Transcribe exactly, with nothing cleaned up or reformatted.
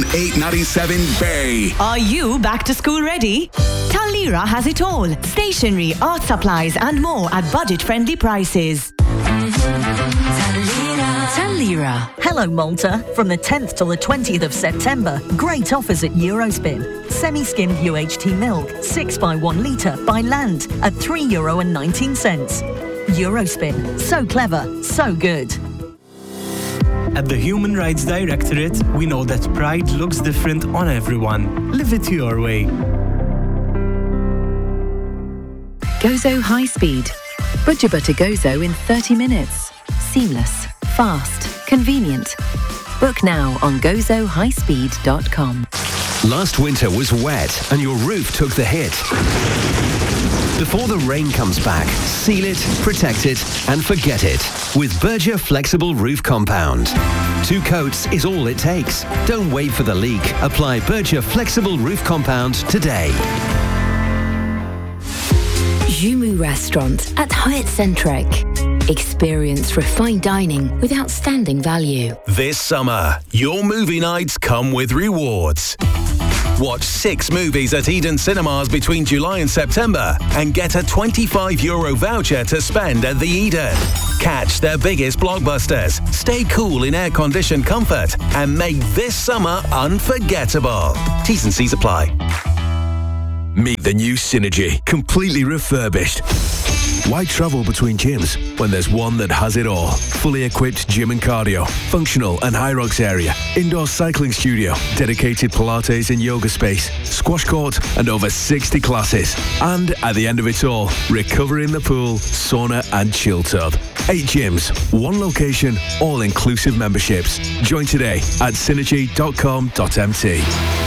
eight ninety-seven Bay. Are you back to school ready? Talira has it all. Stationery, art supplies and more at budget-friendly prices. Talira. Hello Malta. From the tenth till the twentieth of September, great offers at Eurospin. Semi-skimmed U H T milk, six by one litre by land at three euro and nineteen cents. Eurospin. So clever, so good. At the Human Rights Directorate, we know that pride looks different on everyone. Live it your way. Gozo High Speed. Butcher butter Gozo in thirty minutes. Seamless, fast, convenient. Book now on gozo high speed dot com. Last winter was wet and your roof took the hit. Before the rain comes back, seal it, protect it and forget it with Berger Flexible Roof Compound. Two coats is all it takes. Don't wait for the leak. Apply Berger Flexible Roof Compound today. Jumu Restaurant at Hyatt Centric. Experience refined dining with outstanding value. This summer, your movie nights come with rewards. Watch six movies at Eden Cinemas between July and September and get a twenty-five euro voucher to spend at the Eden. Catch their biggest blockbusters, stay cool in air-conditioned comfort and make this summer unforgettable. T's and C's apply. Meet the new Synergy, completely refurbished. Why travel between gyms when there's one that has it all? Fully equipped gym and cardio, functional and high rocks area, indoor cycling studio, dedicated Pilates and yoga space, squash court and over sixty classes. And at the end of it all, recovery in the pool, sauna and chill tub. Eight gyms, one location, all inclusive memberships. Join today at synergy dot com dot m t.